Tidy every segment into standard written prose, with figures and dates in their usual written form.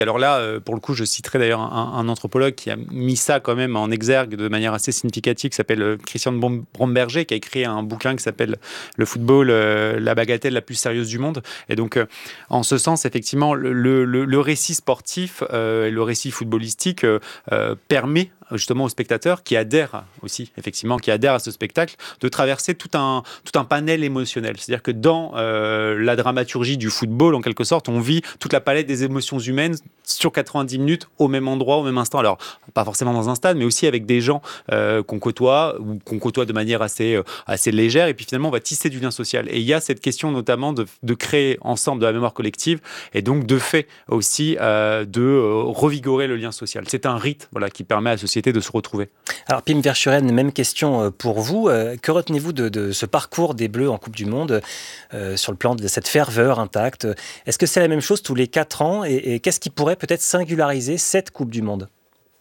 Alors là, pour le coup, je citerai d'ailleurs un anthropologue qui a mis ça quand même en exergue de manière assez significative, qui s'appelle Christian Bromberger, qui a écrit un bouquin qui s'appelle Le football, la bagatelle la plus sérieuse du monde. Et donc, en ce sens, effectivement, le récit sportif, le récit footballistique permet justement aux spectateurs qui adhèrent aussi, effectivement, qui adhèrent à ce spectacle, de traverser tout un panel émotionnel. C'est-à-dire que dans la dramaturgie du football, en quelque sorte, on vit toute la palette des émotions humaines sur 90 minutes, au même endroit, au même instant. Alors, pas forcément dans un stade, mais aussi avec des gens qu'on côtoie, ou qu'on côtoie de manière assez légère, et puis finalement, on va tisser du lien social. Et il y a cette question notamment de créer ensemble de la mémoire collective, et donc de fait aussi de revigorer le lien social. C'est un rite qui permet à la société de se retrouver. Alors Pim Verschuren, même question pour vous. Que retenez-vous de ce parcours des Bleus en Coupe du Monde sur le plan de cette ferveur intacte? Est-ce que c'est la même chose tous les 4 ans et qu'est-ce qui pourrait peut-être singulariser cette Coupe du Monde?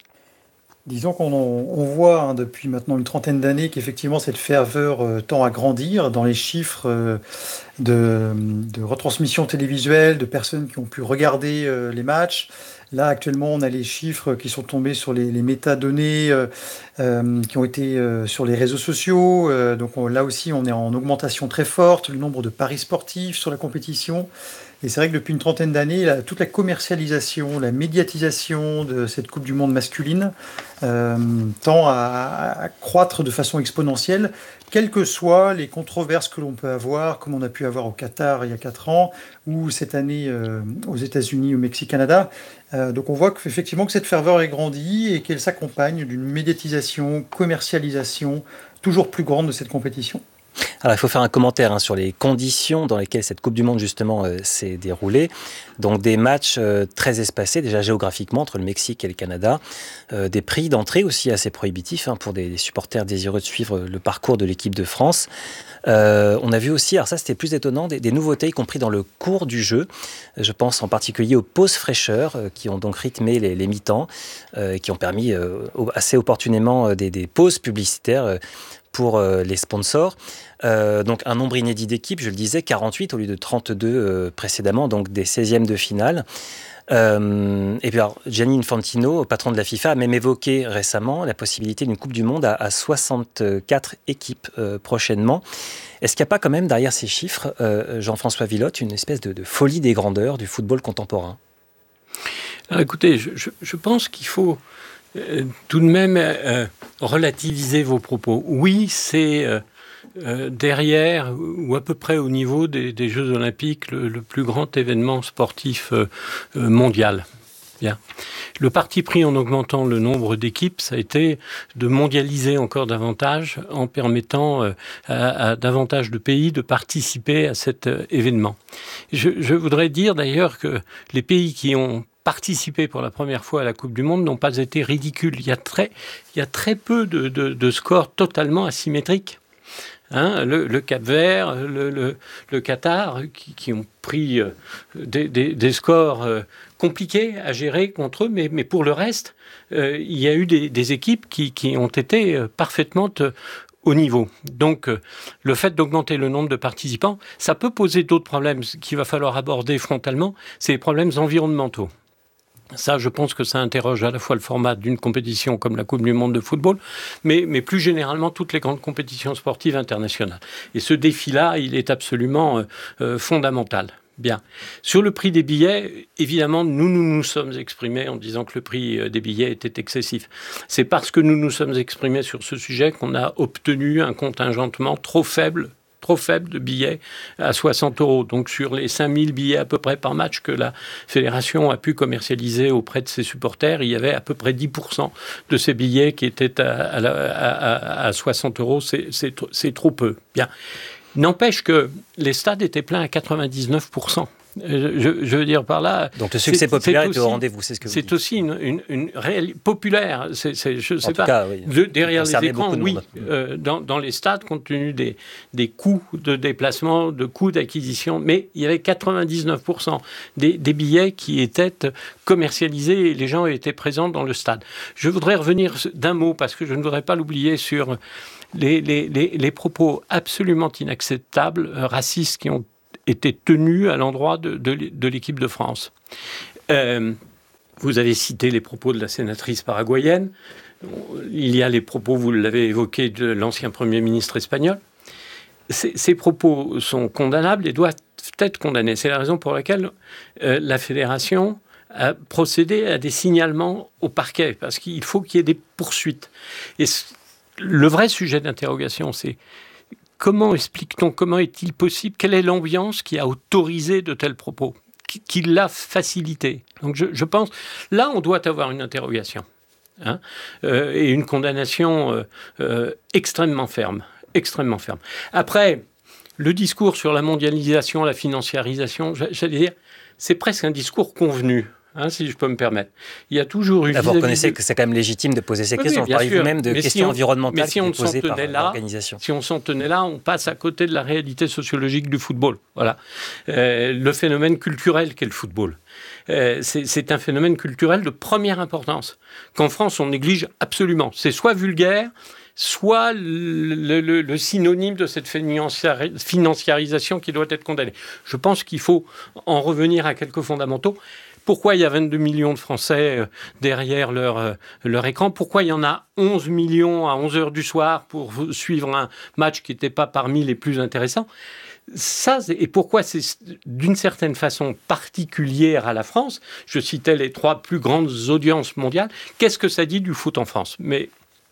Disons qu'on voit depuis maintenant une trentaine d'années qu'effectivement cette ferveur tend à grandir dans les chiffres de retransmission télévisuelle, de personnes qui ont pu regarder les matchs. Là, actuellement, on a les chiffres qui sont tombés sur les métadonnées qui ont été sur les réseaux sociaux. Donc là aussi, on est en augmentation très forte, le nombre de paris sportifs sur la compétition. Et c'est vrai que depuis une trentaine d'années, toute la commercialisation, la médiatisation de cette Coupe du Monde masculine tend à croître de façon exponentielle, quelles que soient les controverses que l'on peut avoir, comme on a pu avoir au Qatar il y a 4 ans, ou cette année aux États-Unis, au Mexique, Canada. Donc on voit qu'effectivement que cette ferveur est grandie et qu'elle s'accompagne d'une médiatisation, commercialisation toujours plus grande de cette compétition. Alors, il faut faire un commentaire sur les conditions dans lesquelles cette Coupe du Monde, justement, s'est déroulée. Donc, des matchs très espacés, déjà géographiquement, entre le Mexique et le Canada. Des prix d'entrée aussi assez prohibitifs pour des supporters désireux de suivre le parcours de l'équipe de France. On a vu aussi, alors ça c'était plus étonnant, des nouveautés, y compris dans le cours du jeu. Je pense en particulier aux pauses fraîcheurs qui ont donc rythmé les mi-temps, qui ont permis assez opportunément des pauses publicitaires pour les sponsors. Donc un nombre inédit d'équipes, je le disais, 48 au lieu de 32 précédemment, donc des 16e de finale. Et puis alors, Gianni Infantino, patron de la FIFA, a même évoqué récemment la possibilité d'une Coupe du Monde à 64 équipes prochainement. Est-ce qu'il n'y a pas quand même derrière ces chiffres, Jean-François Villotte, une espèce de folie des grandeurs du football contemporain? Alors, écoutez, je pense qu'il faut tout de même relativiser vos propos. Oui, c'est derrière, ou à peu près au niveau des Jeux Olympiques, le plus grand événement sportif mondial. Bien. Le parti pris en augmentant le nombre d'équipes, ça a été de mondialiser encore davantage en permettant à davantage de pays de participer à cet événement. Je voudrais dire d'ailleurs que les pays qui ont participé pour la première fois à la Coupe du Monde n'ont pas été ridicules. Il y a très peu de scores totalement asymétriques. Le Cap-Vert, le Qatar, qui ont pris des scores compliqués à gérer contre eux, mais pour le reste, il y a eu des équipes qui ont été parfaitement au niveau. Donc, le fait d'augmenter le nombre de participants, ça peut poser d'autres problèmes qu'il va falloir aborder frontalement, c'est les problèmes environnementaux. Ça, je pense que ça interroge à la fois le format d'une compétition comme la Coupe du Monde de football, mais plus généralement toutes les grandes compétitions sportives internationales. Et ce défi-là, il est absolument fondamental. Bien. Sur le prix des billets, évidemment, nous sommes exprimés en disant que le prix des billets était excessif. C'est parce que nous nous sommes exprimés sur ce sujet qu'on a obtenu un contingentement trop faible de billets à 60 €. Donc sur les 5000 billets à peu près par match que la fédération a pu commercialiser auprès de ses supporters, il y avait à peu près 10% de ces billets qui étaient à 60 €. C'est trop peu. Bien. N'empêche que les stades étaient pleins à 99%. Je veux dire par là... Donc le succès populaire est au rendez-vous, c'est ce que vous dites. C'est aussi une réelle populaire. Je ne sais pas. Cas, oui. Derrière les écrans, oui. Dans les stades, compte tenu des coûts de déplacement, de coûts d'acquisition, mais il y avait 99% des billets qui étaient commercialisés et les gens étaient présents dans le stade. Je voudrais revenir d'un mot, parce que je ne voudrais pas l'oublier, sur les propos absolument inacceptables, racistes, qui ont été tenus à l'endroit de l'équipe de France. Vous avez cité les propos de la sénatrice paraguayenne. Il y a les propos, vous l'avez évoqué, de l'ancien Premier ministre espagnol. Ces propos sont condamnables et doivent être condamnés. C'est la raison pour laquelle la Fédération a procédé à des signalements au parquet, parce qu'il faut qu'il y ait des poursuites. Et le vrai sujet d'interrogation, c'est comment explique-t-on, comment est-il possible, quelle est l'ambiance qui a autorisé de tels propos, qui l'a facilité. Donc je pense, là, on doit avoir une interrogation, et une condamnation extrêmement ferme. Extrêmement ferme. Après, le discours sur la mondialisation, la financiarisation, j'allais dire, c'est presque un discours convenu, si je peux me permettre. Il y a toujours eu... Vous reconnaissez que c'est quand même légitime de poser ces questions. Vous parlez vous-même de questions environnementales qui sont posées par l'organisation. Si on s'en tenait là, on passe à côté de la réalité sociologique du football. Voilà. Le phénomène culturel qu'est le football. C'est un phénomène culturel de première importance, qu'en France, on néglige absolument. C'est soit vulgaire, soit le synonyme de cette financiarisation qui doit être condamnée. Je pense qu'il faut en revenir à quelques fondamentaux. Pourquoi il y a 22 millions de Français derrière leur écran? Pourquoi il y en a 11 millions à 11 heures du soir pour suivre un match qui n'était pas parmi les plus intéressants? Et pourquoi c'est d'une certaine façon particulière à la France? Je citais les 3 plus grandes audiences mondiales. Qu'est-ce que ça dit du foot en France? Mais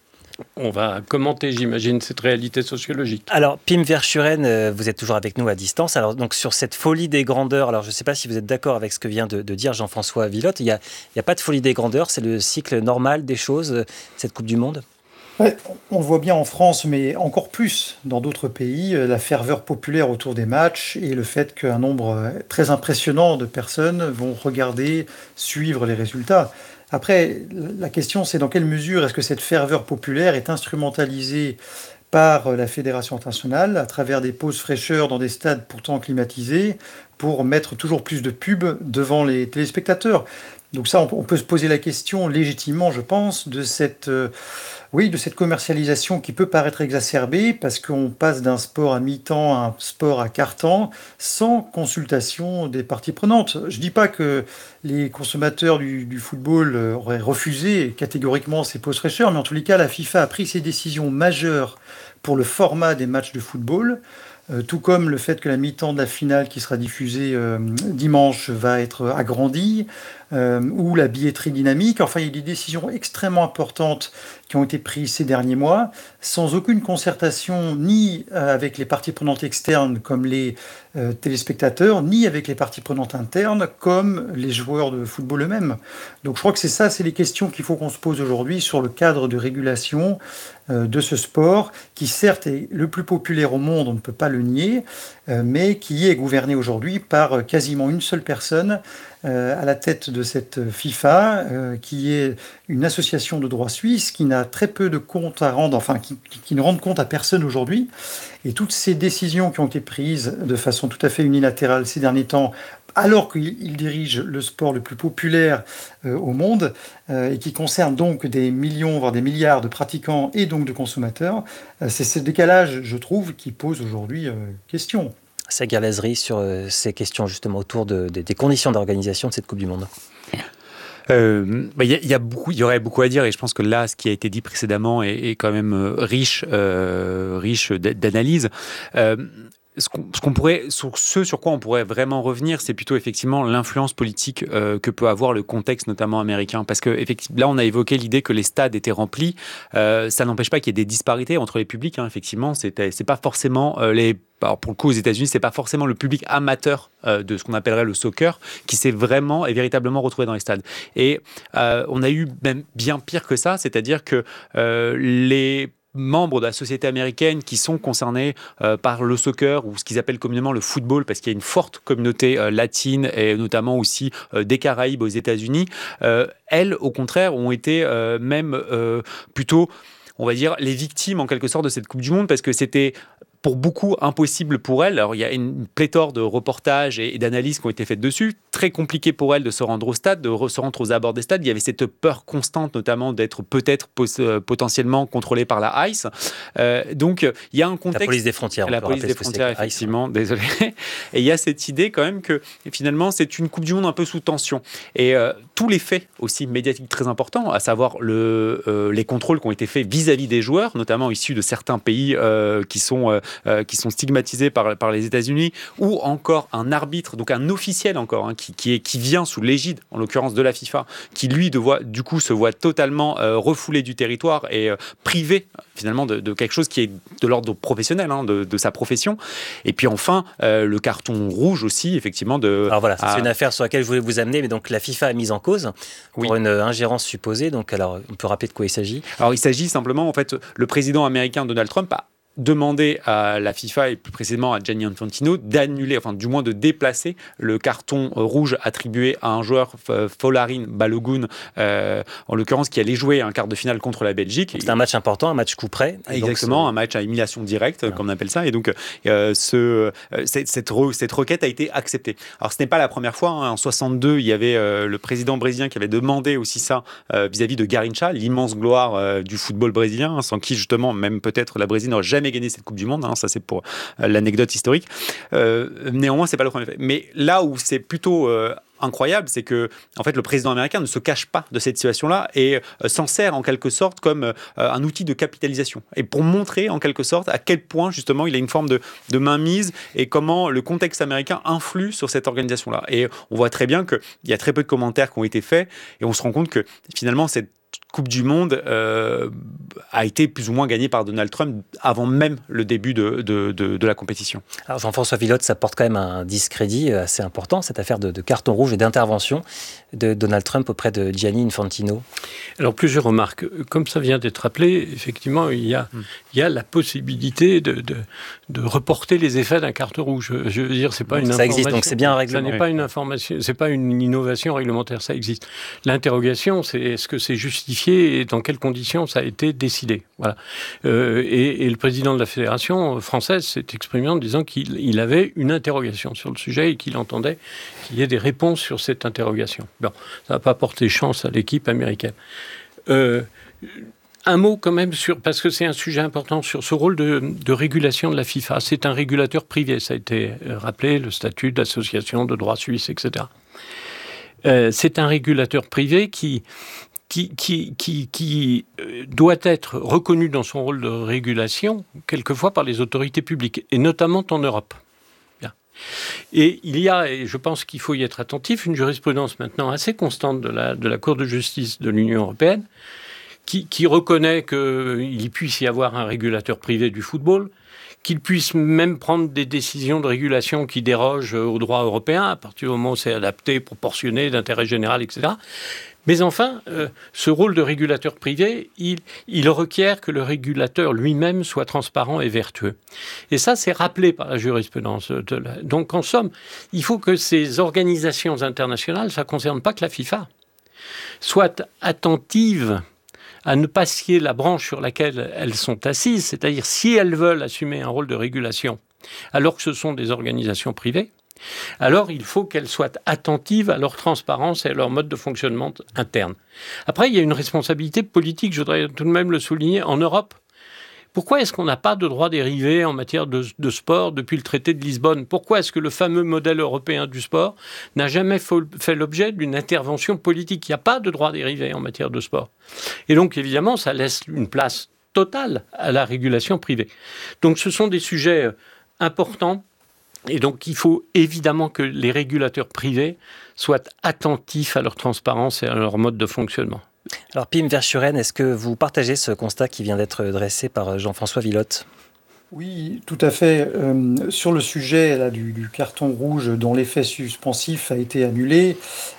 on va commenter, j'imagine, cette réalité sociologique. Alors, Pim Verschuren, vous êtes toujours avec nous à distance. Alors, donc, sur cette folie des grandeurs, alors je ne sais pas si vous êtes d'accord avec ce que vient de dire Jean-François Villotte. Il n'y a pas de folie des grandeurs, c'est le cycle normal des choses, cette Coupe du Monde? Ouais, on le voit bien en France, mais encore plus dans d'autres pays, la ferveur populaire autour des matchs et le fait qu'un nombre très impressionnant de personnes vont regarder, suivre les résultats. Après, la question, c'est dans quelle mesure est-ce que cette ferveur populaire est instrumentalisée par la Fédération internationale à travers des pauses fraîcheurs dans des stades pourtant climatisés pour mettre toujours plus de pubs devant les téléspectateurs. Donc ça, on peut se poser la question légitimement, je pense, de cette commercialisation qui peut paraître exacerbée parce qu'on passe d'un sport à mi-temps à un sport à quart-temps sans consultation des parties prenantes. Je ne dis pas que les consommateurs du football auraient refusé catégoriquement ces pauses fraîcheurs, mais en tous les cas, la FIFA a pris ses décisions majeures pour le format des matchs de football. Tout comme le fait que la mi-temps de la finale qui sera diffusée dimanche va être agrandie, ou la billetterie dynamique. Enfin, il y a des décisions extrêmement importantes qui ont été prises ces derniers mois, sans aucune concertation ni avec les parties prenantes externes comme les téléspectateurs, ni avec les parties prenantes internes comme les joueurs de football eux-mêmes. Donc je crois que c'est les questions qu'il faut qu'on se pose aujourd'hui sur le cadre de régulation de ce sport, qui certes est le plus populaire au monde, on ne peut pas le nier, mais qui est gouverné aujourd'hui par quasiment une seule personne à la tête de cette FIFA, qui est une association de droit suisse, qui n'a très peu de comptes à rendre, enfin qui ne rend compte à personne aujourd'hui. Et toutes ces décisions qui ont été prises de façon tout à fait unilatérale ces derniers temps, alors qu'il dirige le sport le plus populaire au monde, et qui concerne donc des millions, voire des milliards de pratiquants et donc de consommateurs, c'est ce décalage, je trouve, qui pose aujourd'hui question. Saguer Lazri, sur ces questions justement autour des conditions d'organisation de cette Coupe du Monde. Il y aurait beaucoup à dire, et je pense que là, ce qui a été dit précédemment est quand même riche d'analyse. Sur quoi on pourrait vraiment revenir, c'est plutôt effectivement l'influence politique que peut avoir le contexte notamment américain, parce que effectivement, là on a évoqué l'idée que les stades étaient remplis, ça n'empêche pas qu'il y ait des disparités entre les publics, effectivement, c'est pas forcément alors pour le coup aux États-Unis, c'est pas forcément le public amateur de ce qu'on appellerait le soccer qui s'est vraiment et véritablement retrouvé dans les stades. Et on a eu même bien pire que ça, c'est-à-dire que les membres de la société américaine qui sont concernés par le soccer ou ce qu'ils appellent communément le football, parce qu'il y a une forte communauté latine et notamment aussi des Caraïbes aux États-Unis, elles, au contraire, ont été même plutôt, on va dire, les victimes en quelque sorte de cette Coupe du Monde, parce que c'était pour beaucoup impossible pour elle. Alors il y a une pléthore de reportages et d'analyses qui ont été faites dessus. Très compliqué pour elle de se rendre au stade, de se rendre aux abords des stades. Il y avait cette peur constante, notamment d'être peut-être potentiellement contrôlé par la ICE. Donc il y a un contexte. La police des frontières. La police des frontières, effectivement. Désolé. Et il y a cette idée quand même que finalement c'est une Coupe du Monde un peu sous tension. Et tous les faits aussi médiatiques très importants, à savoir les contrôles qui ont été faits vis-à-vis des joueurs, notamment issus de certains pays qui sont stigmatisés par les États-Unis, ou encore un arbitre, donc un officiel encore, qui vient sous l'égide, en l'occurrence de la FIFA, qui lui du coup se voit totalement refoulé du territoire et privé finalement de quelque chose qui est de l'ordre professionnel, de sa profession. Et puis enfin, le carton rouge aussi, effectivement. Alors voilà, c'est une affaire sur laquelle je voulais vous amener, mais donc la FIFA a mise en cause pour une ingérence supposée. Donc alors, on peut rappeler de quoi il s'agit ? Alors il s'agit simplement, en fait, le président américain Donald Trump a demandé à la FIFA et plus précisément à Gianni Infantino d'annuler, enfin du moins de déplacer le carton rouge attribué à un joueur, Folarin Balogun, en l'occurrence qui allait jouer un quart de finale contre la Belgique. C'est un match important, un match coup près. Exactement, un match à élimination directe, comme on appelle ça. Et donc cette requête a été acceptée. Alors ce n'est pas la première fois. En 62, il y avait le président brésilien qui avait demandé aussi ça vis-à-vis de Garrincha, l'immense gloire du football brésilien, sans qui justement même peut-être la Brésil n'aurait jamais gagné cette Coupe du Monde, ça c'est pour l'anecdote historique. Néanmoins, c'est pas le premier fait. Mais là où c'est plutôt incroyable, c'est que en fait, le président américain ne se cache pas de cette situation-là et s'en sert en quelque sorte comme un outil de capitalisation. Et pour montrer en quelque sorte à quel point justement il a une forme de mainmise et comment le contexte américain influe sur cette organisation-là. Et on voit très bien qu'il y a très peu de commentaires qui ont été faits et on se rend compte que finalement cette Coupe du Monde a été plus ou moins gagnée par Donald Trump avant même le début de la compétition. Alors Jean-François Vilotte, ça porte quand même un discrédit assez important, cette affaire de carton rouge et d'intervention de Donald Trump auprès de Gianni Infantino. Alors plusieurs remarques. Comme ça vient d'être rappelé, effectivement, il y a la possibilité de reporter les effets d'un carton rouge. Je veux dire, c'est pas une ça information. existe, donc c'est bien un règlement. Ça n'est pas une information, c'est pas une innovation réglementaire, ça existe. L'interrogation, c'est est-ce que c'est justifié et dans quelles conditions ça a été décidé. Voilà. Et le président de la fédération française s'est exprimé en disant qu'il avait une interrogation sur le sujet et qu'il entendait qu'il y ait des réponses sur cette interrogation. Bon, ça n'a pas porté chance à l'équipe américaine. Un mot quand même parce que c'est un sujet important sur ce rôle de régulation de la FIFA. C'est un régulateur privé, ça a été rappelé, le statut d'association de droit suisse, etc. C'est un régulateur privé qui doit être reconnu dans son rôle de régulation, quelquefois par les autorités publiques, et notamment en Europe. Bien. Et il y a, et je pense qu'il faut y être attentif, une jurisprudence maintenant assez constante de la Cour de justice de l'Union européenne, qui reconnaît qu'il puisse y avoir un régulateur privé du football, qu'il puisse même prendre des décisions de régulation qui dérogent au droit européen, à partir du moment où c'est adapté, proportionné, d'intérêt général, etc. Mais enfin, ce rôle de régulateur privé, il requiert que le régulateur lui-même soit transparent et vertueux. Et ça, c'est rappelé par la jurisprudence. Donc, en somme, il faut que ces organisations internationales, ça ne concerne pas que la FIFA, soient attentives à ne pas scier la branche sur laquelle elles sont assises, c'est-à-dire si elles veulent assumer un rôle de régulation, alors que ce sont des organisations privées, alors il faut qu'elles soient attentives à leur transparence et à leur mode de fonctionnement interne. Après, il y a une responsabilité politique, je voudrais tout de même le souligner, en Europe. Pourquoi est-ce qu'on n'a pas de droit dérivé en matière de sport depuis le traité de Lisbonne ? Pourquoi est-ce que le fameux modèle européen du sport n'a jamais fait l'objet d'une intervention politique ? Il n'y a pas de droit dérivé en matière de sport. Et donc, évidemment, ça laisse une place totale à la régulation privée. Donc, ce sont des sujets importants. Et donc, il faut évidemment que les régulateurs privés soient attentifs à leur transparence et à leur mode de fonctionnement. Alors, Pim Verschuren, est-ce que vous partagez ce constat qui vient d'être dressé par Jean-François Vilotte ? Oui, tout à fait. Sur le sujet là, du carton rouge dont l'effet suspensif a été annulé,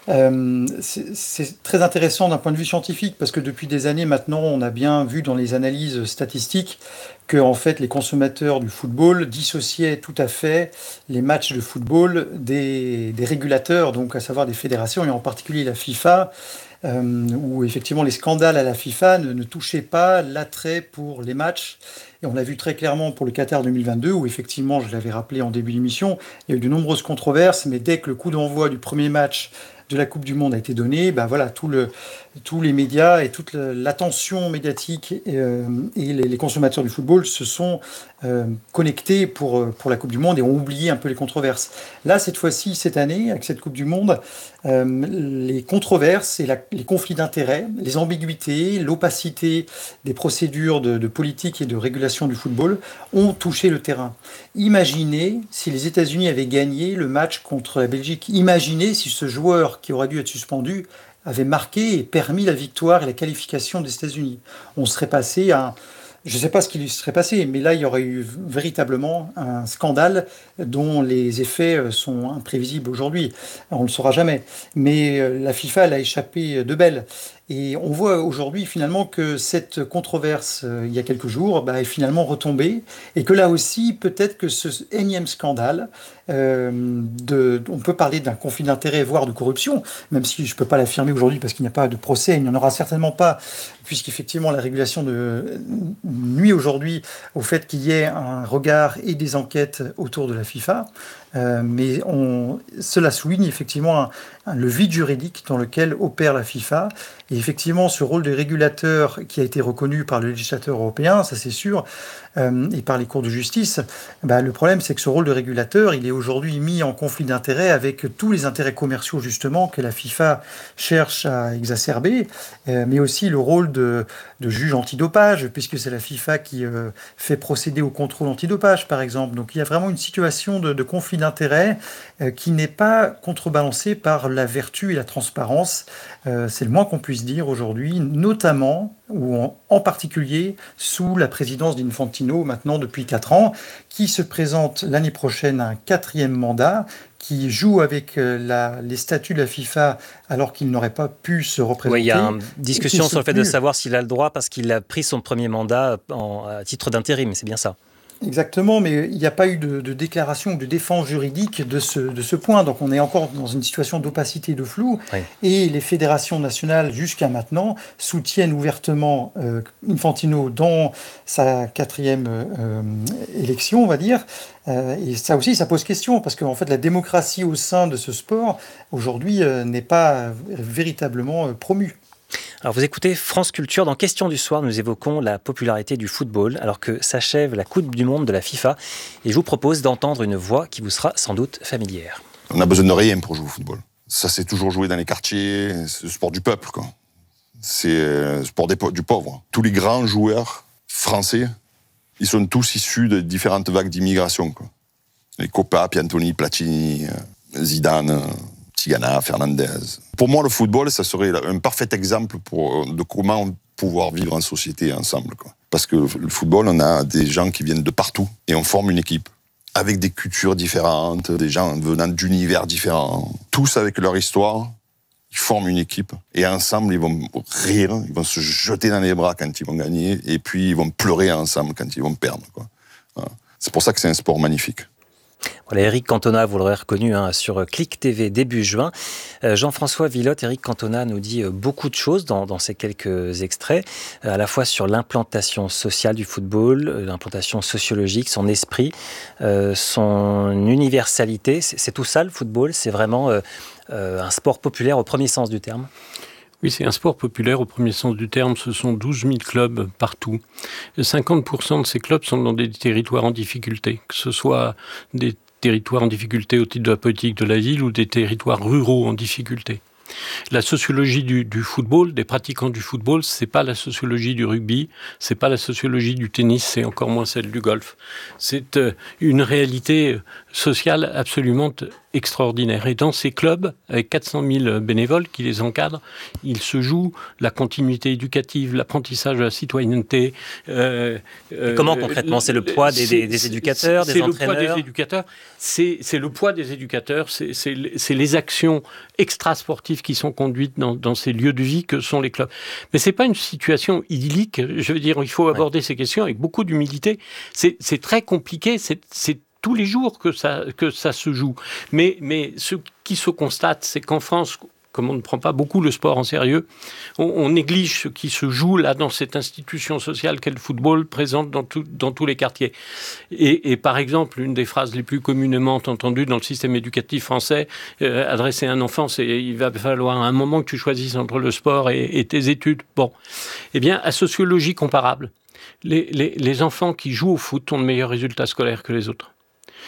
c'est très intéressant d'un point de vue scientifique parce que depuis des années maintenant, on a bien vu dans les analyses statistiques que en fait, les consommateurs du football dissociaient tout à fait les matchs de football des régulateurs, donc à savoir des fédérations et en particulier la FIFA. Où effectivement les scandales à la FIFA ne touchaient pas l'attrait pour les matchs. Et on l'a vu très clairement pour le Qatar 2022, où effectivement, je l'avais rappelé en début d'émission, il y a eu de nombreuses controverses, mais dès que le coup d'envoi du premier match de la Coupe du Monde a été donné, ben voilà, tous les médias et toute l'attention médiatique et les consommateurs du football se sont connectés pour la Coupe du Monde et ont oublié un peu les controverses. Là, cette fois-ci, cette année, avec cette Coupe du Monde, les controverses et les conflits d'intérêts, les ambiguïtés, l'opacité des procédures de politique et de régulation du football ont touché le terrain. Imaginez si les États-Unis avaient gagné le match contre la Belgique. Imaginez si ce joueur qui aurait dû être suspendu avait marqué et permis la victoire et la qualification des États-Unis. On serait passé à... Je ne sais pas ce qui lui serait passé, mais là, il y aurait eu véritablement un scandale dont les effets sont imprévisibles aujourd'hui. On ne le saura jamais. Mais la FIFA, elle a échappé de belle. Et on voit aujourd'hui finalement que cette controverse, il y a quelques jours, est finalement retombée. Et que là aussi, peut-être que ce énième scandale, on peut parler d'un conflit d'intérêts, voire de corruption, même si je ne peux pas l'affirmer aujourd'hui parce qu'il n'y a pas de procès, il n'y en aura certainement pas, puisqu'effectivement la régulation nuit aujourd'hui au fait qu'il y ait un regard et des enquêtes autour de la FIFA. Mais cela souligne effectivement le vide juridique dans lequel opère la FIFA. Et effectivement, ce rôle de régulateur qui a été reconnu par le législateur européen, ça c'est sûr, et par les cours de justice, le problème c'est que ce rôle de régulateur, il est aujourd'hui mis en conflit d'intérêts avec tous les intérêts commerciaux justement que la FIFA cherche à exacerber, mais aussi le rôle de juge antidopage, puisque c'est la FIFA qui fait procéder au contrôle antidopage par exemple. Donc il y a vraiment une situation de conflit d'intérêts qui n'est pas contrebalancée par la vertu et la transparence. C'est le moins qu'on puisse dire aujourd'hui, notamment ou en particulier sous la présidence d'Infantino maintenant depuis 4 ans, qui se présente l'année prochaine à un 4e mandat, qui joue avec les statuts de la FIFA alors qu'il n'aurait pas pu se représenter. Oui, il y a une discussion sur le fait de savoir s'il a le droit parce qu'il a pris son premier mandat à titre d'intérim, c'est bien ça. Exactement, mais il n'y a pas eu de déclaration ou de défense juridique de ce point. Donc on est encore dans une situation d'opacité, de flou. Oui. Et les fédérations nationales, jusqu'à maintenant, soutiennent ouvertement Infantino dans sa 4e élection, on va dire. Et ça aussi, ça pose question, parce qu'en fait, la démocratie au sein de ce sport, aujourd'hui, n'est pas véritablement promue. Alors vous écoutez France Culture. Dans Question du soir, nous évoquons la popularité du football alors que s'achève la Coupe du Monde de la FIFA. Et je vous propose d'entendre une voix qui vous sera sans doute familière. On n'a besoin de rien pour jouer au football. Ça s'est toujours joué dans les quartiers, c'est le sport du peuple, quoi. C'est le sport du pauvre. Tous les grands joueurs français, ils sont tous issus de différentes vagues d'immigration, quoi. Les Copa, Piantoni, Platini, Zidane... Tigana, Fernandez. Pour moi, le football, ça serait un parfait exemple de comment pouvoir vivre en société ensemble, quoi. Parce que le football, on a des gens qui viennent de partout et on forme une équipe avec des cultures différentes, des gens venant d'univers différents. Tous avec leur histoire, ils forment une équipe et ensemble, ils vont rire, ils vont se jeter dans les bras quand ils vont gagner et puis ils vont pleurer ensemble quand ils vont perdre, quoi. Voilà. C'est pour ça que c'est un sport magnifique. Voilà, Eric Cantona, vous l'aurez reconnu sur Click TV début juin. Jean-François Villotte, Eric Cantona nous dit beaucoup de choses dans ces quelques extraits, à la fois sur l'implantation sociale du football, l'implantation sociologique, son esprit, son universalité. C'est tout ça le football, c'est vraiment un sport populaire au premier sens du terme. Oui, c'est un sport populaire au premier sens du terme. Ce sont 12 000 clubs partout. 50% de ces clubs sont dans des territoires en difficulté, que ce soit des territoires en difficulté au titre de la politique de la ville ou des territoires ruraux en difficulté. La sociologie du football, des pratiquants du football, c'est pas la sociologie du rugby, c'est pas la sociologie du tennis, c'est encore moins celle du golf. C'est une réalité sociale absolument extraordinaire. Et dans ces clubs, avec 400 000 bénévoles qui les encadrent, il se joue la continuité éducative, l'apprentissage de la citoyenneté. Comment concrètement ? C'est le poids des éducateurs, des entraîneurs ? C'est le poids des éducateurs. C'est le poids des éducateurs, c'est les actions extrasportives qui sont conduites dans ces lieux de vie que sont les clubs. Mais c'est pas une situation idyllique. Je veux dire, il faut aborder ces questions avec beaucoup d'humilité. C'est très compliqué, c'est tous les jours que ça se joue. Mais ce qui se constate, c'est qu'en France, comme on ne prend pas beaucoup le sport en sérieux, on néglige ce qui se joue là dans cette institution sociale qu'est le football, présente dans tous les quartiers. Et par exemple, une des phrases les plus communément entendues dans le système éducatif français, adressée à un enfant, c'est « il va falloir à un moment que tu choisisses entre le sport et tes études ». Bon, eh bien, à sociologie comparable, les enfants qui jouent au foot ont de meilleurs résultats scolaires que les autres.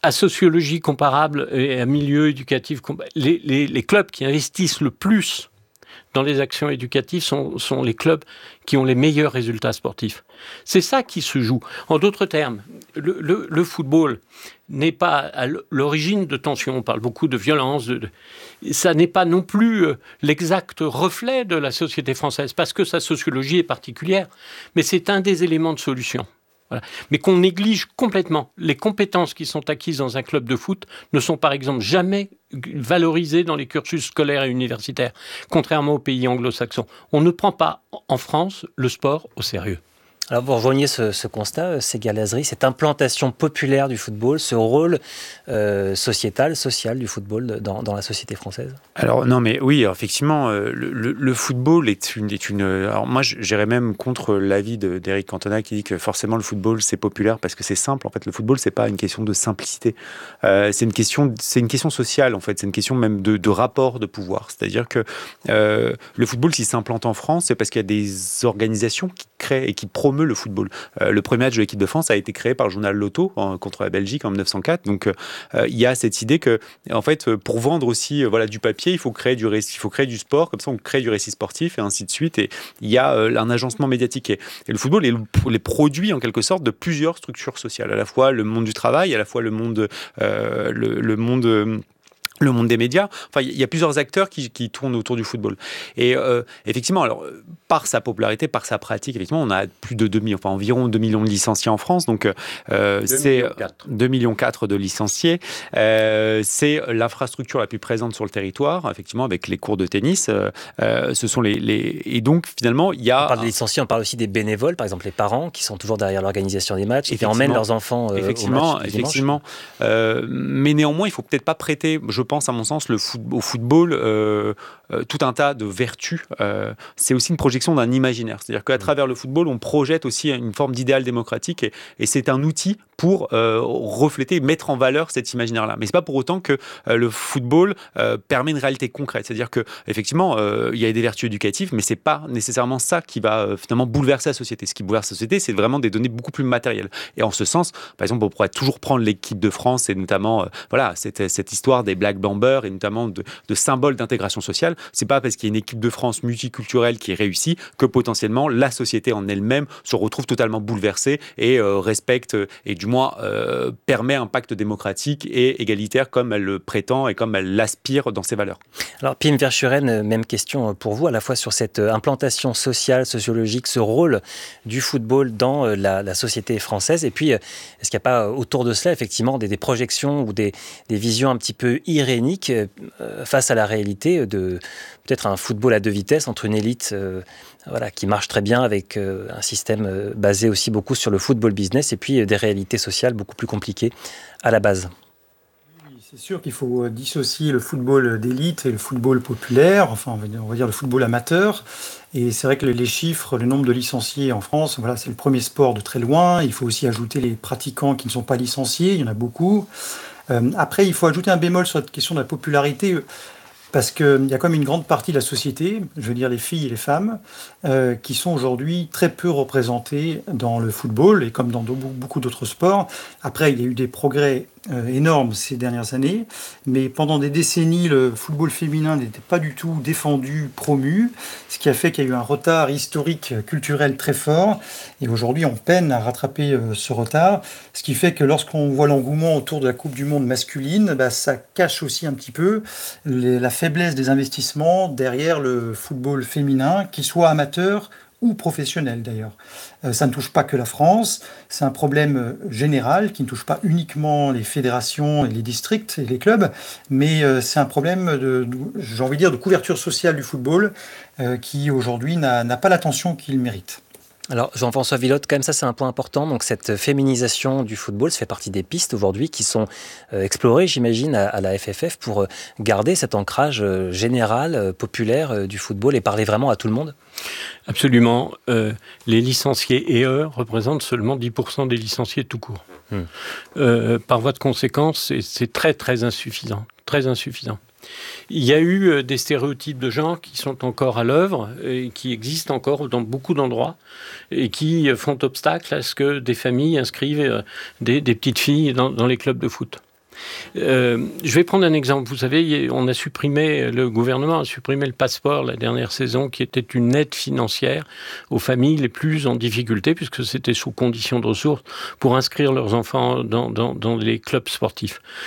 à sociologie comparable et à milieu éducatif, les clubs qui investissent le plus dans les actions éducatives sont les clubs qui ont les meilleurs résultats sportifs. C'est ça qui se joue. En d'autres termes, le football n'est pas à l'origine de tensions. On parle beaucoup de violence. Ça n'est pas non plus l'exact reflet de la société française, parce que sa sociologie est particulière. Mais c'est un des éléments de solution. Voilà. Mais qu'on néglige complètement. Les compétences qui sont acquises dans un club de foot ne sont par exemple jamais valorisées dans les cursus scolaires et universitaires, contrairement aux pays anglo-saxons. On ne prend pas en France le sport au sérieux. Alors vous rejoignez ce constat, Segal Azri, cette implantation populaire du football, ce rôle social du football dans la société française? Alors non, mais oui, effectivement, le football est une. Alors moi, j'irais même contre l'avis d'Éric Cantona qui dit que forcément le football c'est populaire parce que c'est simple. En fait, le football c'est pas une question de simplicité, c'est une question sociale en fait. C'est une question même de rapport de pouvoir. C'est-à-dire que le football, s'il s'implante en France, c'est parce qu'il y a des organisations qui créent et qui promeut le football. Le premier match de l'équipe de France a été créé par le journal Loto contre la Belgique en 1904. Donc il y a cette idée que en fait pour vendre aussi du papier, il faut créer du sport, comme ça on crée du récit sportif et ainsi de suite. Et il y a un agencement médiatique et le football est les produits en quelque sorte de plusieurs structures sociales, à la fois le monde du travail, à la fois le monde le monde des médias. Enfin, il y a plusieurs acteurs qui tournent autour du football. Et effectivement, alors, par sa popularité, par sa pratique, effectivement, on a environ 2 millions de licenciés en France. Donc, c'est 2,4 millions de licenciés. C'est l'infrastructure la plus présente sur le territoire, effectivement, avec les cours de tennis. Ce sont et donc, finalement, il y a... On parle des licenciés, on parle aussi des bénévoles, par exemple les parents, qui sont toujours derrière l'organisation des matchs, qui emmènent leurs enfants au match. Effectivement. Mais néanmoins, il ne faut peut-être pas prêter, je pense, à mon sens, au football, tout un tas de vertus. C'est aussi une projection d'un imaginaire. C'est-à-dire qu'à travers le football, on projette aussi une forme d'idéal démocratique et c'est un outil pour refléter, mettre en valeur cet imaginaire-là. Mais c'est pas pour autant que le football permet une réalité concrète. C'est-à-dire qu'effectivement, il y a des vertus éducatives, mais c'est pas nécessairement ça qui va finalement bouleverser la société. Ce qui bouleverse la société, c'est vraiment des données beaucoup plus matérielles. Et en ce sens, par exemple, on pourrait toujours prendre l'équipe de France et notamment cette histoire des Black Bambers et notamment de symboles d'intégration sociale. C'est pas parce qu'il y a une équipe de France multiculturelle qui réussit que potentiellement la société en elle-même se retrouve totalement bouleversée et respecte et du moins permet un pacte démocratique et égalitaire comme elle le prétend et comme elle l'aspire dans ses valeurs. Alors Pim Verschuren, même question pour vous, à la fois sur cette implantation sociale, sociologique, ce rôle du football dans la société française, et puis est-ce qu'il n'y a pas autour de cela effectivement des projections ou des visions un petit peu iréniques face à la réalité de peut-être un football à deux vitesses entre une élite qui marche très bien avec un système basé aussi beaucoup sur le football business et puis des réalités sociales beaucoup plus compliquées à la base. C'est sûr qu'il faut dissocier le football d'élite et le football populaire, enfin on va dire le football amateur. Et c'est vrai que les chiffres, le nombre de licenciés en France, c'est le premier sport de très loin. Il faut aussi ajouter les pratiquants qui ne sont pas licenciés, il y en a beaucoup. Après, il faut ajouter un bémol sur cette question de la popularité. Parce qu'il y a quand même une grande partie de la société, je veux dire les filles et les femmes, qui sont aujourd'hui très peu représentées dans le football et comme dans beaucoup d'autres sports. Après, il y a eu des progrès énormes ces dernières années, mais pendant des décennies, le football féminin n'était pas du tout défendu, promu, ce qui a fait qu'il y a eu un retard historique, culturel très fort. Et aujourd'hui, on peine à rattraper ce retard, ce qui fait que lorsqu'on voit l'engouement autour de la Coupe du Monde masculine, ça cache aussi un petit peu la faiblesse des investissements derrière le football féminin, qu'il soit amateur ou professionnel d'ailleurs. Ça ne touche pas que la France, c'est un problème général qui ne touche pas uniquement les fédérations et les districts et les clubs, mais c'est un problème de couverture sociale du football qui aujourd'hui n'a pas l'attention qu'il mérite. Alors Jean-François Villotte, quand même ça c'est un point important, donc cette féminisation du football, ça fait partie des pistes aujourd'hui qui sont explorées j'imagine à la FFF pour garder cet ancrage général, populaire du football et parler vraiment à tout le monde. Absolument. Les licenciés et représentent seulement 10% des licenciés tout court. Par voie de conséquence, c'est très très insuffisant. Très insuffisant. Il y a eu des stéréotypes de genre qui sont encore à l'œuvre et qui existent encore dans beaucoup d'endroits et qui font obstacle à ce que des familles inscrivent des petites filles dans les clubs de foot. Je vais prendre un exemple. Vous savez, le gouvernement a supprimé le passeport la dernière saison, qui était une aide financière aux familles les plus en difficulté, puisque c'était sous condition de ressources, pour inscrire leurs enfants dans les clubs sportifs.